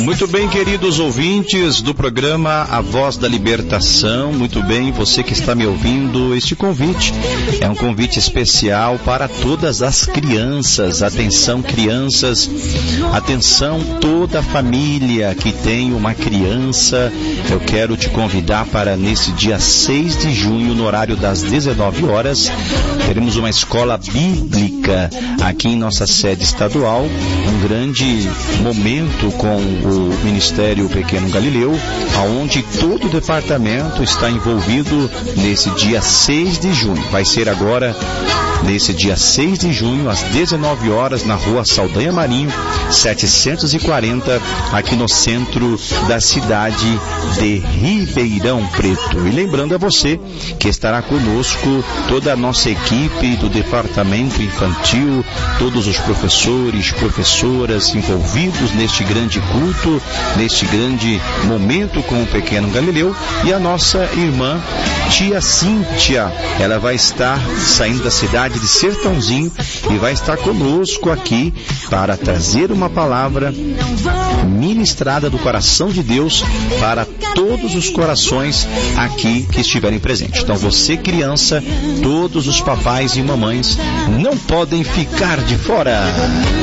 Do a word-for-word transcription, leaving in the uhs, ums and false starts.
Muito bem, queridos ouvintes do programa A Voz da Libertação, muito bem, você que está me ouvindo, este convite é um convite especial para todas as crianças. Atenção, crianças, atenção toda a família que tem uma criança. Eu quero te convidar para nesse dia seis de junho, no horário das dezenove horas, teremos uma escola bíblica aqui em nossa sede estadual, um grande momento com o Ministério Pequeno Galileu, aonde todo o departamento está envolvido nesse dia seis de junho. Vai ser agora nesse dia seis de junho, às dezenove horas, na rua Saldanha Marinho, setecentos e quarenta, aqui no centro da cidade de Ribeirão Preto. E lembrando a você que estará conosco toda a nossa equipe do departamento infantil, todos os professores, professoras envolvidos neste grande culto, neste grande momento com o Pequeno Galileu, e a nossa irmã tia Cíntia, ela vai estar saindo da cidade de Sertãozinho e vai estar conosco aqui para trazer uma palavra ministrada do coração de Deus para todos os corações aqui que estiverem presentes. Então você, criança, todos os papais e mamães não podem ficar de fora.